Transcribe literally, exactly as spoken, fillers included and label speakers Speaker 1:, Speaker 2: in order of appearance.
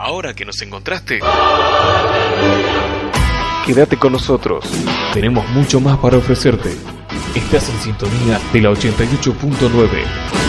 Speaker 1: ahora que nos encontraste, quédate con nosotros. Tenemos mucho más para ofrecerte. Estás en sintonía de la ochenta y ocho punto nueve.